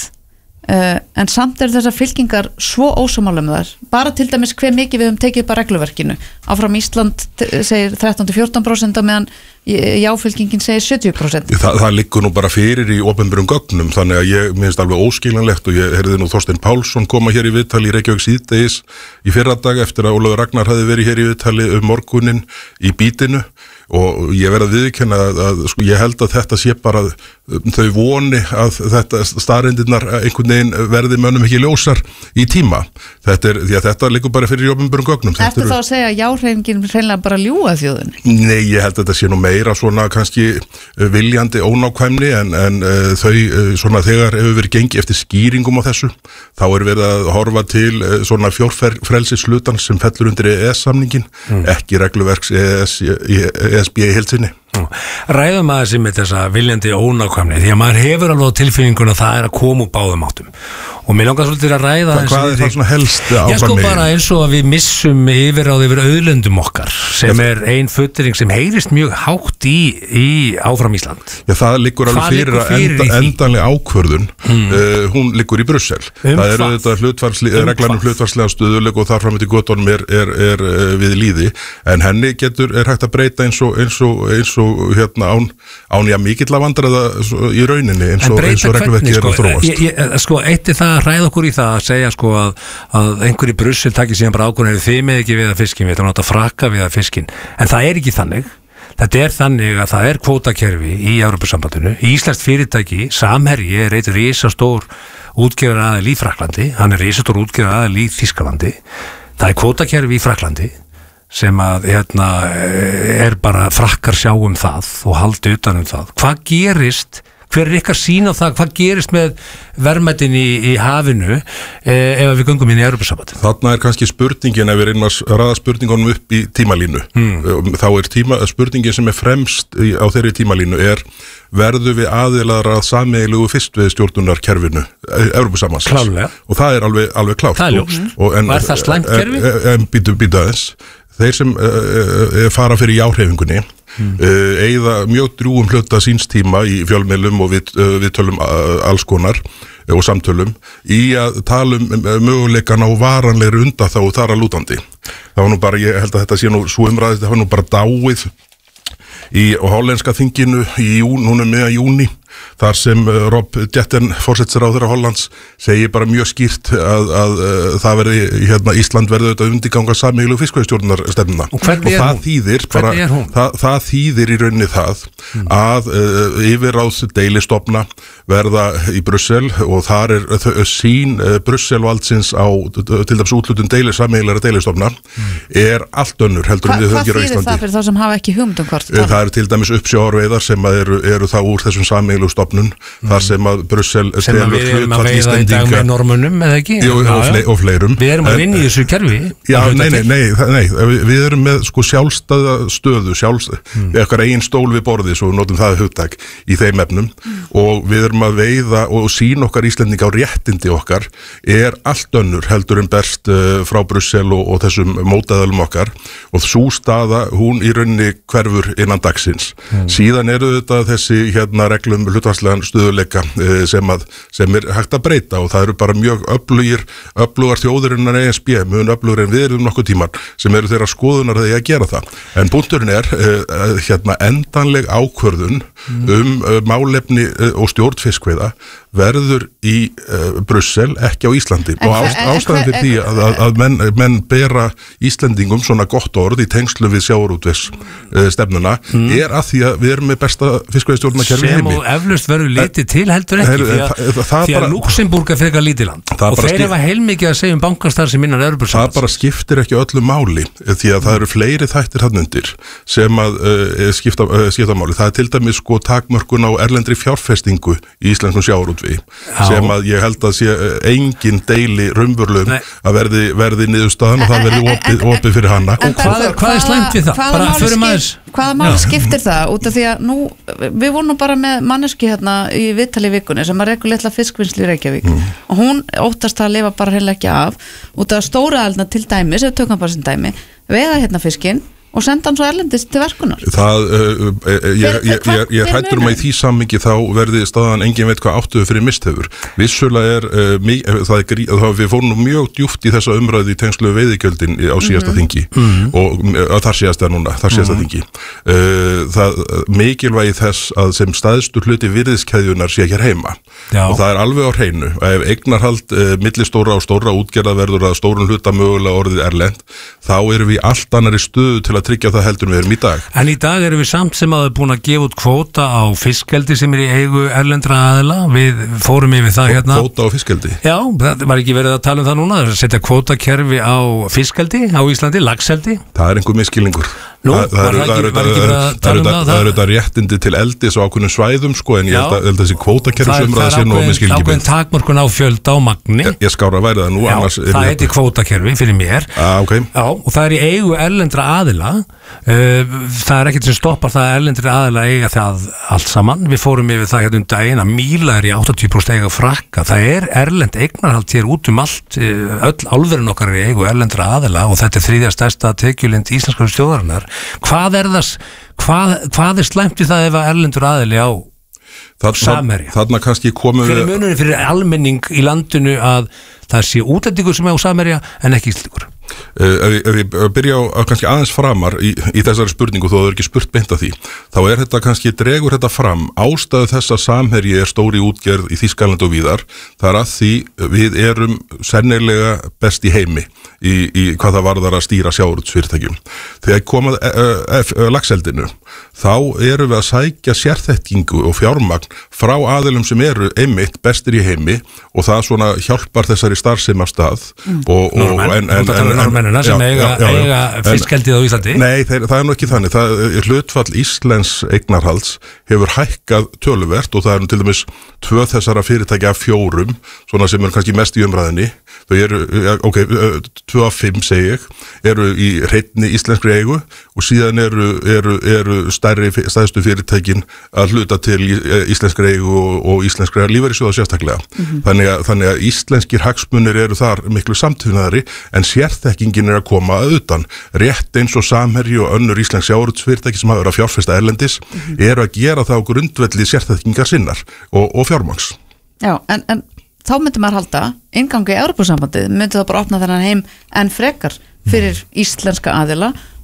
en samt þessar fylkingar svo ósammála þar bara til dæmis hver mikið við höfum tekið upp að regluverkinu Áfram Ísland segir 13-14% meðan jáfylkingin segir 70%. Það liggur nú bara fyrir í opinberum gögnum þannig að ég minnst alveg óskiljanlegt og ég heyrði nú Þorsteinn Pálsson koma hér í viðtali í Reykjavík síðdegis í fyrradag eftir að Ólafur Ragnar hafði verið hér í viðtali morguninn í Bítinu og ég verð að viðurkenna að sko, ég held að þetta sé bara þau voni að þetta staðreyndirnar einhvern veginn verði mönnum ekki ljósar í tíma. Þetta liggur bara fyrir í opinberum gögnum. Ertu þá að segja að jáhreyfingin hreinlega bara ljúga þjóðinni? Nei, ég held að þetta sé nú meira svona kannski viljandi ónákvæmni en þau svona þegar hefur verið gengið eftir skýringum á þessu þá verið að horfa til svona fjórfrelsislutan sem fellur undir EES-samningin ekki regluverks ESB í heilsinni. Ræðum aðeins með þessa viljandi ónákvæmni því að maður hefur alveg á tilfinningun að það að koma úr báðum áttum og mér langar svolítið að ræða hvað það svona helst áfram ég sko bara eins og að við missum yfir auðlöndum okkar sem ein fullering sem heyrist mjög hátt í Áfram Ísland. Já, það liggur alveg fyrir að endanlega ákvörðun hún liggur í Brussel. Það þetta reglanum hlutfarslega stöðuleik og þar fram til göttunum er við líði en henni er hægt að breyta eins og án mikill að vandræða í rauninni eins og regluverkið að þróast. Sko, eitt það að ræða okkur í það að segja sko að einhver í Brussel takir síðan bara ákvörðun þið með ekki við að fiskin, við ætlum að frakka við að fiskin, en það er ekki þannig. Þetta þannig að það kvótakerfi í Evrópusambandinu, íslenskt fyrirtæki Samherji eitt risastór útgerðaraðili í Frakklandi, hann risastór útgerðaraðili í Þýskalandi, það kvótakerfi í Frakklandi sem að bara frakkar sjá það og haldi utan það. Hvað gerist, hver ykkar sýn á það, hvað gerist með verðmætin í hafinu ef við göngum inn í Evrópusambandið? Þarna kannski spurningin, ef við reynum að raða spurningunum upp í tímalínu þá spurningin sem fremst á þeirri tímalínu verðu við aðilar að sameiginlegu fiskveiðistjórnunarkerfinu Evrópusambandsins. Klárlega. Og það alveg klárt. Það ljóst. Var það slæmt kerfi? Býtu aðeins. Þeir sem fara fyrir jáhreyfingunni eigða mjög drjúgum hluta síns tíma í fjölmiðlum og við tölum alls konar og samtölum í að tala möguleikan á varanlegri undanþágu þar að lútandi. Það var nú bara, ég held að þetta sé nú svo umræðið, það var nú bara dáið í hollenska þinginu núna meðan júni þar sem Rob Jetten, forsætisráðherra Hollands, segir bara mjög skýrt að það verði, Ísland verði auðvitað undirganga sameiginlegu fiskveiðistjórnarstefnuna. Og það þýðir bara, það þýðir í rauninni það að yfirráðs deilistofna verða í Brussel og þar sín Brusselvaldsins á til dæmis úthlutun sameiginlegra deilistofna allt önnur heldur við höfum gera á Íslandi. Hvað þýðir það fyrir þá sem hafa ekki hugmynd hvort? Það eru til dæmis uppsjávarveiðar sem eru þá úr þessum sameiginlegu stofnun þar sem að Brussel sem að við erum að veiða í dag með normunum eða ekki? Jú, og fleirum. Við erum að vinna í þessu kerfi. Já, nei, við erum með sjálfstæða stöðu, eitthvað eigin stól við borðið, svo notum það hugtak í þeim efnum og við erum að veiða og sín okkar Íslendinga á réttindi okkar allt önnur heldur en berst frá Brussel og þessum mótaðalum okkar og svo staða hún í rauninni hverfur innan dagsins. Síðan eru þetta þessi reglum hlutfallslegan stöðuleika sem hægt að breyta og það eru bara mjög öflugar þjóðir innan ESB, mjög öflugur en við erum nokkuð tíman sem eru þeirra skoðunar að gera það. En punkturinn endanleg ákvörðun málefni og stjórn fiskveiða verður í Brussel, ekki á Íslandi og ástæðan fyrir því að menn bera Íslendingum svona gott orð í tengslu við sjávarútvegsstefnuna að því að við erum með besta fiskveiðistjórnarkerfi í heimi. Sem og eflaust verður litið til heldur ekki því að Luxemburg er frekar lítið land og þeir hefa heilmikið að segja bankastar sem innan Evrópusambands. Það bara skiptir ekki öllu máli því að það eru fleiri þættir þarna undir sem að skipta máli. Það til dæmis takmörkun á erlendri fjárfestingu í íslenskum sjávarútvegi sem að ég held að sé engin deili raunverulegum að verði niðurstaðan og það verði opið fyrir hana. Hvað slæmt við það? Bara förum aðeins. Hvaða mál skiptir það? Út af því að við vorum bara með manneski í viðtali í vikunni sem að rekur litla fiskvinnslu í Reykjavík og hún óttast að lifa bara heila ekki af út af stóra aðeina til dæmis, ef tökum bara sem dæmi, veiða fiskinn og senda hann svo erlendist til verkunar. Ég hrættur að í því sammingi þá verði staðan engin veit hvað áttuðu fyrir misthefur. Vissulega við fórum nú mjög djúpt í þessa umræðu í tengslu veiðigjöldin á síðasta þingi og þar síðasta þingi. Mikilvægi þess að sem stæðstur hluti virðiskeiðjunnar sé hér heima og það alveg á hreinu. Ef eignarhald millistóra og stóra útgerða verður að stórun hluta mögulega orðið erlend, þá erum við allt annari stöðu til að tryggja það heldur við erum í dag. En í dag erum við samt sem að búin að gefa út kvóta á fiskeldi sem í eigu erlendra aðila. Við fórum yfir það Kvóta á fiskeldi? Já, það var ekki verið að tala það núna. Það setja kvótakerfi á fiskeldi á Íslandi, laxeldi. Það einhver miskilningur. Það eru þetta réttindi til eldis og ákveðnum svæðum en ég held að þessi kvótakerfi umræða sér nú með skilningi. Ákveðin takmörkun á fjölda og magni. Ég skára að væri það nú. Það heiti kvótakerfi fyrir mér. Og það er í eigu erlendra aðila. Það ekkert sem stoppar það að erlendri aðila eiga það allt saman. Við fórum yfir það daginn að Míla í 80% eiga Frakka. Það er erlend eignarhald hér út allt. Öll álverin okkar í eigu erlendra aðila og þetta er 3. stærsta tekjulind íslenskar þjóðarinnar. Hvað er slæmt við það ef að erlendur aðili á Samherja? Þarna kannski komum við munurinn fyrir almenning í landinu að það sé útlendingur sem er á Samherja en ekki íslendingur. Ef við byrja á kannski aðeins framar í þessari spurningu, þó það er ekki spurt beint að því, þá er þetta kannski, dregur þetta fram ástæðu þess að Samherji er stóri útgerð í Þýskalandi og víðar, það er að því við erum sennilega best í heimi í hvað það varðar að stýra sjávarútvegsfyrirtækjum. Þegar komað laxeldinu, þá erum við að sækja sérþekkingu og fjármagn frá aðilum sem eru einmitt bestir í heimi og það svona hjálpar þessari starfsemi af stað Norðmennina sem eiga fiskeldið á Íslandi. Nei, það er nú ekki þannig. Hlutfall Íslands eignarhalds hefur hækkað töluvert og það er til dæmis 2 þessara fyrirtækja af 4 svona sem er kannski mest í umræðinni. Þau eru, 2 af 5 segi ég, eru í hreinni íslenskri eigu og síðan eru stærstu fyrirtækin að hluta til íslenskri eigu og íslenskri lífeyrissjóða sérstaklega. Þannig að íslenskir hagsmunir eru þar miklu samtvinnaðari en sérþekkingin er að koma að utan. Rétt eins og Samherji og önnur íslensk sjávarútvegsfyrirtæki sem hafa verið að fjárfesta erlendis eru að gera það á grundvelli sérþekkingar sinnar og fjármagns. Já, en þá myndi maður halda inngangi í Evrópusambandið, myndi það bara opna þennan heim en frekar fyrir íslenska aðila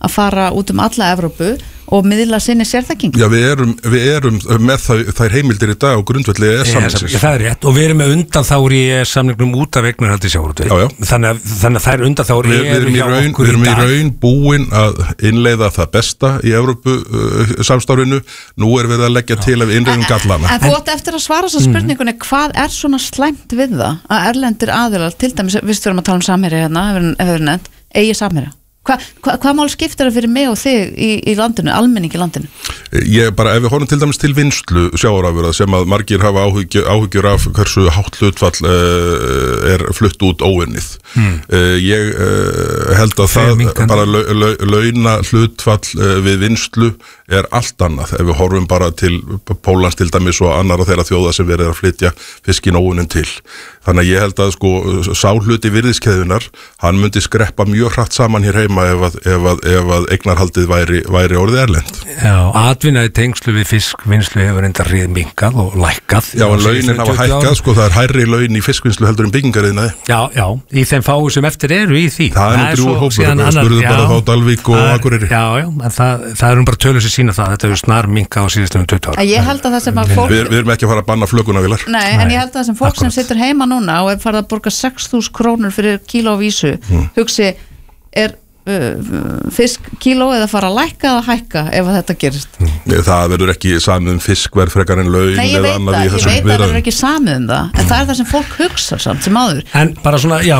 að fara út alla Evrópu og miðla sinni sérþekking. Já, við erum með þær heimildir í dag og grundvelli EES-samningsins. Það er rétt og við erum með undanþágur í EES-samningnum út af eignarhaldi sjávarútvegi. Þannig að þær undanþágur eru hjá okkur í dag. Við erum í raun búin að innleiða það besta í Evrópu samstarfinu. Nú er við að leggja til að við innleiðum gallana. En þú átt eftir að svara svo spurningunni, hvað er svona slæmt við það að erlendir aðilar, til dæmis, við erum að tala Samherja hérna, hefur nefnt, eigi Samherja. Hvað mál skiptir það fyrir mig og þig í landinu, almenning í landinu? Ég bara, ef við horfum til dæmis til vinnslu sjávarafurða sem að margir hafa áhyggjur af hversu hátt hlutfall er flutt út óunnið. Ég held að það bara launa hlutfall við vinnslu er allt annað. Ef við horfum bara til Póllands til dæmis og annara þeirra þjóða sem verið að flytja fiskin óunnin til. Þannig að ég held að sá hluti virðiskeðunar, hann myndi skreppa mjög hratt saman hér heima ef að eignarhaldið væri orðið erlend. Já, atvinna í tengslu við fiskvinnslu hefur enda minkað og lækkað. Já, en launin hafa hækkað, það er hærri laun í fiskvinnslu heldur en byggingariðnaði. Já, í þeim fáu sem eftir eru í því. Það er drúgur hópur, við spurðum bara þá Dalvík og Akureyri. Já, en það er bara tölur sem sína það, þetta hefur snar minkað á síðustum 20 ára. Ég held að það sem að fólk... Við erum ekki að fara að banna flökunavélar. Nei, en ég held að það sem fólk sem situr heima núna og er farið að borga 6.000 krónur fyrir kíló af ýsu, hugsi, er fiskkíló eða fara að lækka eða hækka ef þetta gerist? Það verður ekki samið fiskverð frekar en laun eða annað í þessum viðræðum. Ég veit að það verður ekki samið það, en það er það sem fólk hugsa samt sem áður. En bara svona, já,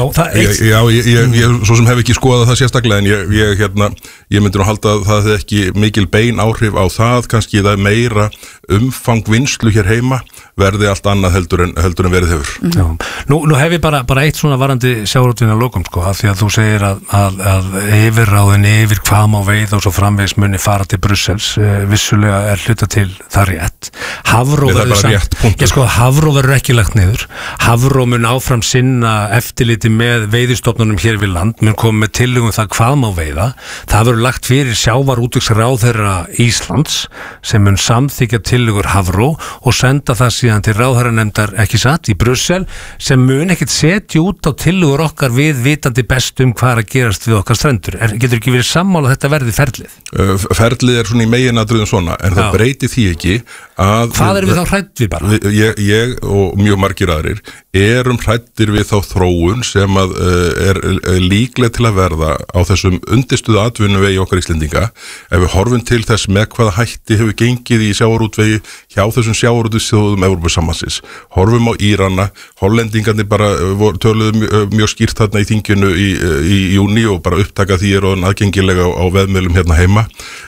ég svo sem hef ekki skoðað það sérstaklega, en ég myndi nú halda að það hefði ekki mikil bein áhrif á það, kannski það meira umfang vinnslu hér heima verði allt annað heldur en verið hefur. Nú hef ég bara eitt svona varandi sjávarútveginn að lokum, af því að þú segir að yfirráðin yfir hvað má veiða og svo framvegis muni fara til Brussels, vissulega er hluta til það rétt. Hafró verður ekki lagt niður. Hafró mun áfram sinna eftirliti með veiðistofnunum hér við land, mun koma með tillögum það hvað má veiða. Það verður lagt fyrir sjávarútvegsráðherra Íslands sem mun samþykja tillögur Hafró og senda það síðan til ráðherranefndar ekki satt í Brussel sem mun ekkert setja út á tillögur okkar við vitandi best hvað er að gerast við okkar strendur. Getur ekki verið sammála að þetta verði ferlið? Ferlið er svona í meginatriðum svona, en það breyti því ekki að... Hvað erum við þá hrædd við bara? Ég og mjög margir aðrir erum hræddir við þá þróun sem að er líkleg til að verða á þessum undirstuðu atvinnuvegi okkar Íslendinga. Ef við horfum til þess með hvaða hætti hefur gengið í sjávarútvegi hjá þessum sjávarútvegsþjóðum Evrópusambandsins. Horfum á Írana, hollendingarnir bara töluðu mjög skýrt þarna í þinginu í júní og bara upptaka því aðgengilega á veðmiðlum hérna heima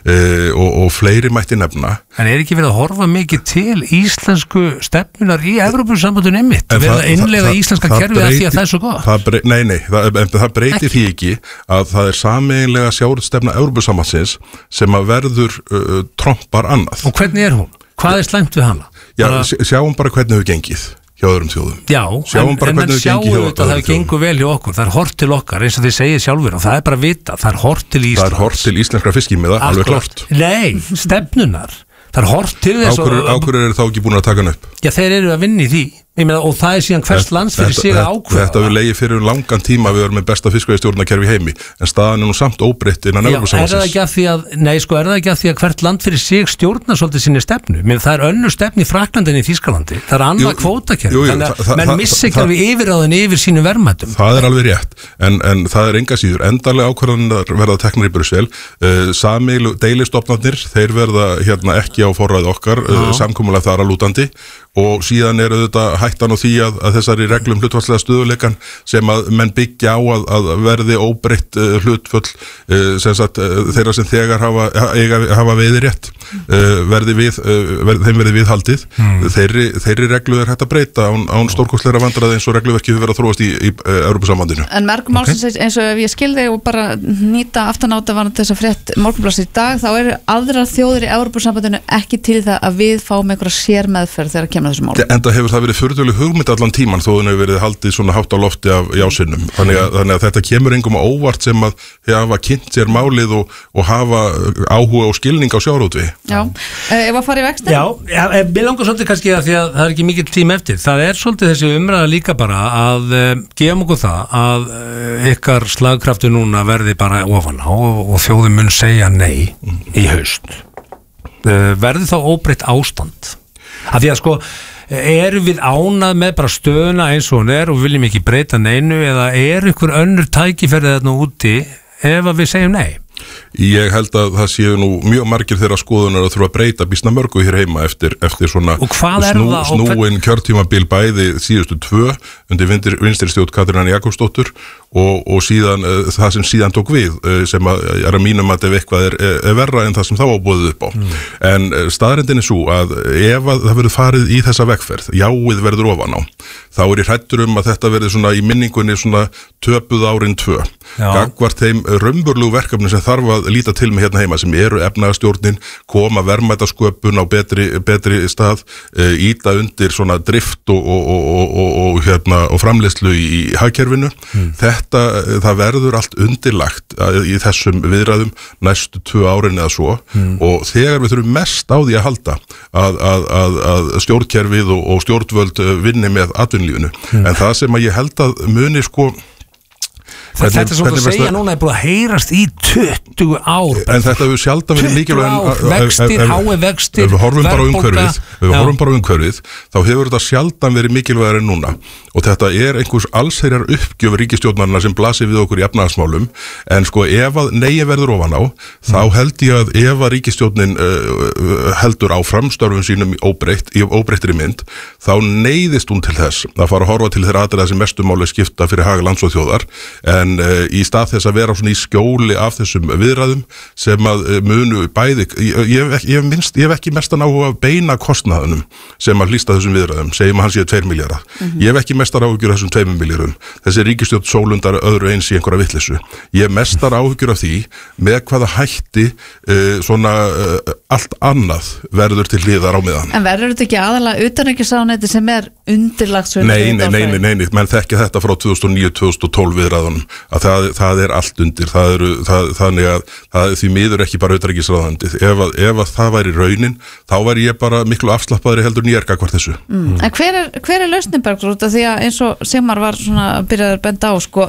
og fleiri mætti nefna. En er ekki verið að horfa mikið til íslensku stefnunar í Evrópusambandinu einmitt? Verið að innleiða íslenska kerfið af því að það er svo gott? Nei, það breyti því ekki að það er sameiginlega sjávarútvegsstefna Evrópusambandsins sem að verður trompar annað. Og hvernig er hún? Hvað er slæmt við hana? Já, sjáum bara hvernig hefur gengið hjá öðrum þjóðum. Já, en menn sjáum þetta að það gengur vel hjá okkur, það er hort til okkar eins og þið segið sjálfur og það er bara vita, það er hort til Íslands. Það er hort til íslenskra fiskimiða, alveg klart. Nei, stefnunar, það er hort til þess og... Ákur eru þá ekki búin að taka hann upp? Já, þeir eru að vinna í því. Og það er síðan hvers lands fyrir sig að ákveða. Þetta við legið fyrir langan tíma við erum með besta fiskveiðistjórnarkerfi heimi en staðan er nú samt óbreytt innan Evrópusambandsins. Er það ekki að því að hvert land fyrir sig stjórnar svolítið sinni stefnu? Það er önnur stefni í Fraklandinni í Þýskalandi. Það er annað kvótakerfi. Þannig að menn missi ekki alveg yfirráðin yfir sínu verðmætum. Það er alveg rétt, en það er enga síður. Endanlega ákvarðanir verða teknar í Brussel. Sameiginlegu deilistofnarnir, þeir verða hérna ekki á forræði okkar, samkomulag þar að lútandi og síðan er auðvitað hættan á því að þessari reglum hlutfallslega stöðuleikan sem að menn byggja á að verði óbreytt hlutfall þeirra sem þegar hafa veiðirétt þeim verði viðhaldið þeirri reglu er hægt að breyta án stórkostleira vandræði eins og regluverkið hefur verið að þróast í Evrópusambandinu. En mörgum málsins eins og ef ég skilði og bara nýta aftanáta var þess að frétt Morgunblaðsins í dag, þá eru aðrar þjóðir í Evrópusambandinu ekki til það að við fáum einhverja sérmeðferð þegar kemur umræðan á þessu málum. Enda hefur það verið furðuleg hugmynd allan tíman þó hún hefur verið haldið svona hátt á lofti af jásinnum. Þannig að þetta kemur engum á óvart sem að hafa kynnt sér málið og hafa áhuga og skilning á sjávarútvegi. Já, ef að fara í vexti? Já, mér langar svolítið kannski að því að það er ekki mikill tíma eftir. Það er svolítið þessi umræða líka bara að gefum okkur það að ykkar slagkraftur núna verði bara ofan á og þjóðin mun segja nei í haust. Verður þá óbreytt ástand? Af því að sko, erum við ánað með bara stöðuna eins og hún og viljum ekki breyta neinu eða ykkur önnur tækifæri þarna úti ef að við segjum nei? Ég held að það séu nú mjög margir þeirra skoðunar að þurfa að breyta býsna mörgu hér heima eftir svona snúin kjörtímabil bæði síðustu 2 undir vinstri stjórn Katrínar Jakobsdóttur og síðan það sem síðan tók við sem að mínum að ef eitthvað er verra en það sem þá ábúðið upp á. En staðreyndin er svo að ef að það verður farið í þessa vegferð, jáið verður ofan á, þá er ég hræddur að þetta verður svona í minningunni svona töpuð árin 2. Gagnvart þeim raunverulegu verkefni sem þarf að líta til með hérna heima sem eru efnahagsstjórnin, koma verðmætasköpun á betri stað, íta undir svona drift og framleiðslu í hagkerfinu. Það verður allt undirlagt í þessum viðræðum næstu 2 árin eða svo og þegar við þurfum mest á því að halda að stjórnkerfið og stjórnvöld vinni með atvinnulífinu. En það sem að ég held að muni sko Þetta er svona að segja núna er búið að heyrast í 20 ár. En þetta hefur sjaldan verið mikilvæg vextir, hái vextir, ef við horfum bara á umhverfið, þá hefur þetta sjaldan verið mikilvægari en núna. Og þetta er einhvers allsherjar uppgjöf ríkisstjórnarna sem blasir við okkur í efnahagsmálum. En sko ef að nei verður ofan á, þá held ég að ef að ríkisstjórnin heldur á framstörfum sínum í óbreyttri mynd, þá neyðist hún til þess að fara að horfa til þeirra atriða sem mestu máli skipta fyrir hag lands og þjóðar. En í stað þess að vera svona í skjóli af þessum viðræðum sem að munu bæði, ég hef ekki mestan áhuga að beina kostnaðunum sem að hlýsta þessum viðræðum, segjum að hann séu 2 milljarða. Ég hef ekki mestar áhugjur af þessum 2 milljörðum. Þessi ríkisstjórn sólundar öðru eins í einhverja vitleysu. Ég hef mestar áhugjur af því með hvaða hætti svona allt annað verður til hliðar á meðan. En verður þetta ekki aðalega utanríkisráðuneyti sem er undirlagt? Nei, menn þekkja þetta frá 2009-2012 viðræðunum að það er allt undir, þannig að því miður ekki bara utanríkisráðuneytið. Ef að það væri raunin, þá væri ég bara miklu afslappaðri heldur nýjar gagnvart þessu. En hver er lausnin, Bergþór, út af því að eins og Sigmar var svona byrjaður að benda á sko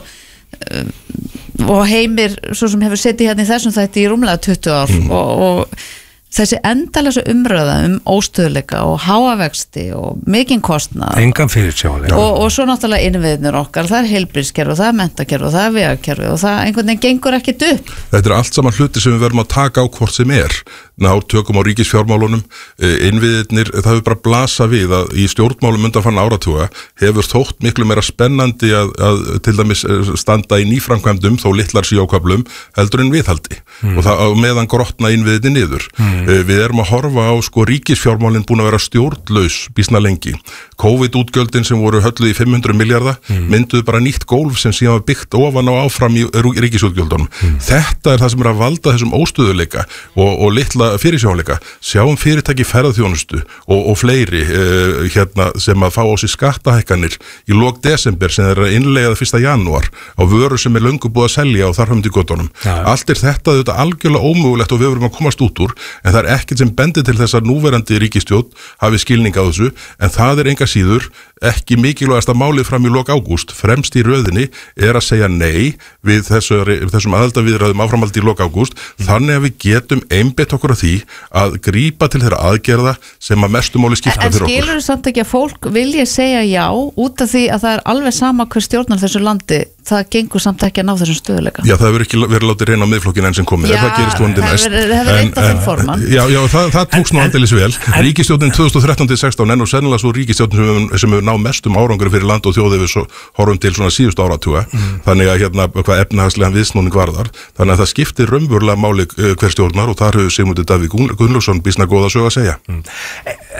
og Heimir svo sem hefur setið hérna í þessum þætti í rúmlega 20 ár og þessi endalesa umræða óstöðuleika og háa vexti og mikinn kostnað engan fyrirsjáanleika og svo náttúrulega innviðnir okkar, það er heilbrigðiskerfi og það er menntakerfi og það er vegakerfi og það einhvern veginn gengur ekkert upp. Þetta er allt saman hluti sem við verðum að taka á hvort sem er. Tökum á ríkisfjármálunum, innviðirnir, það hefur bara blasa við að í stjórnmálum undanfarna áratuga hefur þótt miklu meira spennandi að til dæmis standa í nýframkvæmdum þó litlar síóköflum heldur en viðhaldi og það meðan grotna innviðirnir niður. Við erum að horfa á sko ríkisfjármálin búin að vera stjórnlaus býsna lengi. COVID-útgjöldin sem voru hölluð í 500 milljarða mynduðu bara nýtt gólf sem síðan var byggt ofan og áfram í ríkisútgjöldunum. Þetta er það sem er að valda þessum óstöðuleika og litla fyrirsjáanleika. Sjáum fyrirtæki ferðaþjónustu og fleiri sem að fá á sig skattahækkanir í lok desember sem er að innleiða 1. janúar á vöru sem er löngu búið að selja og þar fram til göttunum. Allt er þetta algjörlega ómögulegt og við verum að komast út úr, en það er ekkert sem bendir til þess að núverandi ríkisstjórn hafi skilning á þessu, en það er enga síður ekki mikilvægasta málið fram í lok ágúst. Fremst í röðinni er að segja nei við þessum aðildarviðræðum áframhaldi í lok ágúst, þannig að við getum einbeitt okkur að því að grípa til þeirra aðgerða sem að mestu máli skipta fyrir okkur. En skilur þú samt ekki að fólk vilja segja já út af því að það er alveg sama hver stjórnar þessu landi, það gengur samt ekki að ná þessum stöðuleika? Já, það hefur ekki verið látið reyna á miðflokkin enn sem komið, það gerist vonandi næst. Það hefur eitt af þeim forman. Já, það tókst nú aldeilis vel. Ríkisstjórnin 2013-16 er nú sennilega svo ríkisstjórnin sem hefur náð mestum árangri fyrir land og þjóð ef við horfum til svona síðustu áratuga, þannig að hvað efnahagslegan viðsnúning varðar, þannig að það skiptir raunverulega máli hver stjórnar og þar hefur Sigmundur Davíð Gunnlaugsson býsna góða sög að segja.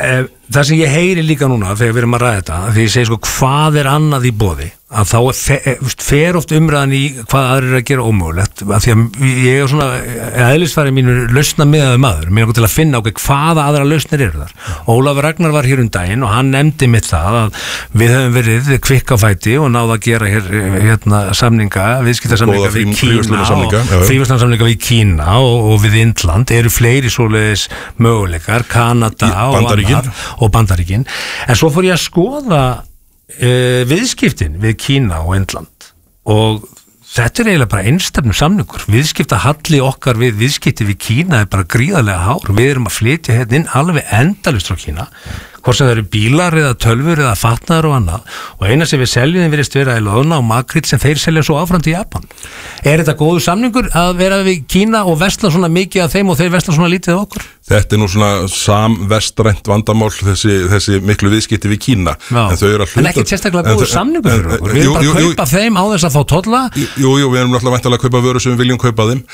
það sem ég heyri líka núna þegar við erum að ræða þetta, þegar ég segi sko hvað annað í boði, að þá fer oft umræðan í hvað aðrir að gera ómögulegt, af því að ég svona eðlisfæri mínu lausna miðaði maður, mér er til að finna hvaða aðra lausnir eru þar. Ólafur Ragnar var hér daginn og hann nefndi mitt það að við höfum verið kvikk á fæti og náða að gera hérna samninga, viðskiptasamninga við Kína, fríverslunarsamninga við Kína og við Indland, eru fleiri svoleiðis möguleikar, Kanada og Bandaríkin, en svo fór ég að skoða viðskiptin við Kína og Indland og þetta eiginlega bara einstefnum samningur. Viðskiptahalli okkar við viðskipti við Kína bara gríðarlega hár. Við erum að flytja hérna inn alveg endalaust frá Kína, hvort sem það eru bílar eða tölvur eða fatnaðar og annað, og eina sem við seljum virðist vera í loðna og makrit sem þeir selja svo áfram til Japan. Er þetta góðu samningur að vera við Kína og versla svona mikið af þeim og þeir versla svona lítið af okkur? Þetta nú svona samvestrænt vandamál, þessi miklu viðskipti við Kína. En þau eru að hluta... En ekki sérstaklega góðu samningur fyrir okkur. Við erum bara að kaupa þeim á þess að fá tolla. Jú, við erum náttúrulega væntanlega að kaupa vöru sem við viljum kaupa þeim.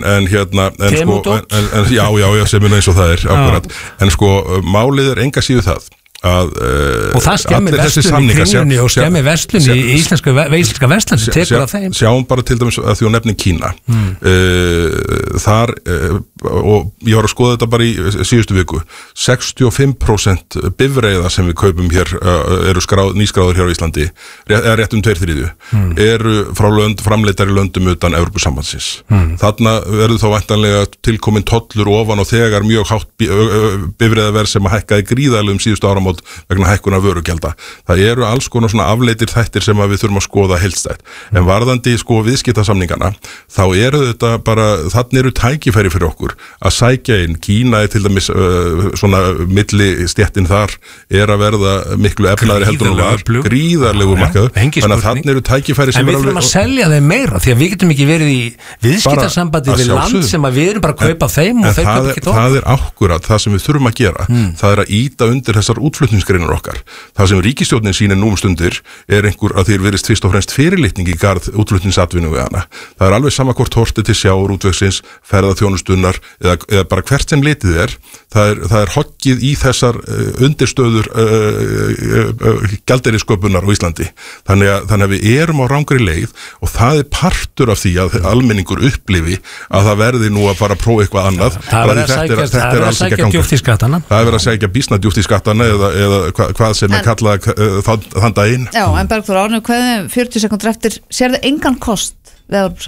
Já, sem er eins og það akkurat. En sko, málið enga síðu það. Og það skemmir verslun í Kringlunni og skemmir verslun í íslenska verslan sem tekur af þeim. Sjáum bara til dæmis að því að nefni Kína þar, og ég var að skoða þetta bara í síðustu viku, 65% bifreiða sem við kaupum hér eru nýskráður hér á Íslandi, eða rétt 2/3 eru frá framleiddar í löndum utan Evrópusambandsins. Þarna verður þá væntanlega tilkomin tollur ofan og þegar mjög hátt bifreiðaverð sem að hækkaði gríðarlega síðustu áramót vegna hækkuna vörugjalda. Það eru alls konar svona afleitir þættir sem að við þurfum að skoða heildstætt. En varðandi sko viðskiptasamningana, þá eru þetta bara, þannig eru tækifæri fyrir okkur að sækja inn. Kína til dæmis svona millistéttin þar að verða miklu efnaðri heldur og var, gríðarlegu markaður. Þannig að þannig eru tækifæri sem en við þurfum að selja þeim meira, því að við getum ekki verið í viðskiptasambandi við land sem að við erum bara að kaupa þeim og þeir kaupa ekki tók. Það er akkurat það sem við þurfum að gera. Það er að ýta undir þessar útflutningsgreinar okkar. Það sem ríkisstjórnin sýnir nú stundir einhver að þeir verist fyrst og fremst fyrirlitning í garð útflutningsatvinnu við hana. Það er alveg sama hvort horti til sjávarútvegsins, ferðaþjónustunnar eða bara hvert sem litið það er hoggið í þessar undirstöður gjaldeyrisköpunar á Íslandi. Þannig að við erum á rangri leið og það er partur af því að almenningur upplifi að það verði nú að fara að prófa eitthvað annað. Það er að sækja djúpt í skattana. Það er að sækja býsna djúpt í skattana eða hvað sem er kallað þann daginn. Já, en Bergþór Árni, hvað 40 sekundur eftir, sérðu engan kost við